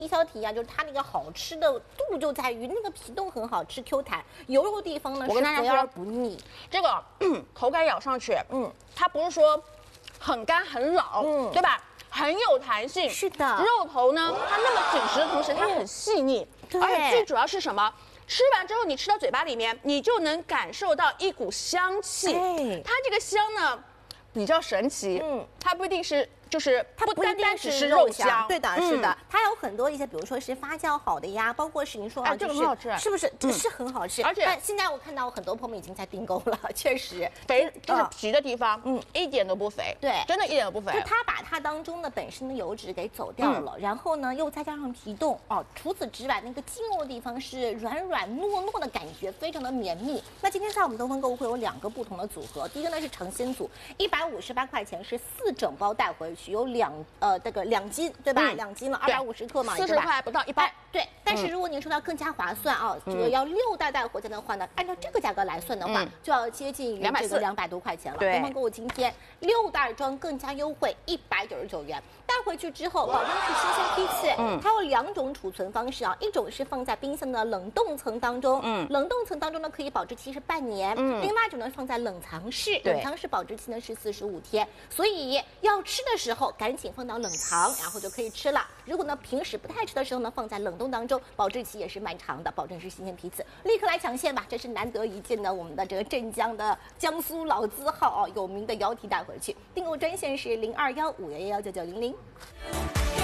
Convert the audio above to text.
一小体啊，就是它那个好吃的度就在于那个皮冻很好吃 Q 弹，油肉地方呢是肥而不腻。 这个口感咬上去，它不是说很干很老，对吧？很有弹性。 是的， 肉头呢，它那么紧实的同时，它很细腻，而且最主要是什么？吃完之后，你吃到嘴巴里面，你就能感受到一股香气。它这个香呢，比较神奇。它不一定是。就是它不单单只是肉香， 对的，是的，它有很多一些，比如说是发酵好的呀，包括是您说啊， 这个很好吃， 是不是？这是很好吃， 而且现在我看到很多朋友们已经在订购了，确实肥就是皮的地方，一点都不肥， 对， 真的一点都不肥。 就它把它当中的本身的油脂给走掉了，然后呢又再加上皮冻哦，除此之外，那个筋肉的地方是软软糯糯的感觉，非常的绵密。那今天在我们东方购物会有2个不同的组合，第一个呢是尝鲜组，158块钱是4整包带回去，有这个2斤对吧？2斤了，250克嘛 ，40块不到1包。 对，但是如果您说要更加划算啊，这个要6袋带回家的话呢，按照这个价格来算的话，就要接近于这个200多块钱了。东方购物今天6袋装更加优惠，199元。带回去之后，保证是新鲜批次。它有2种储存方式啊，一种是放在冰箱的冷冻层当中，冷冻层当中呢可以保质期是半年，另外一种呢放在冷藏室，冷藏室保质期呢是45天，所以要吃的时候赶紧放到冷藏，然后就可以吃了。如果呢平时不太吃的时候呢，放在冷冻当中，保质期也是蛮长的，保证是新鲜批次。立刻来抢现吧，这是难得一见的我们的这个镇江的江苏老字号哦，有名的腰蹄带回去。订购专线是0215119900。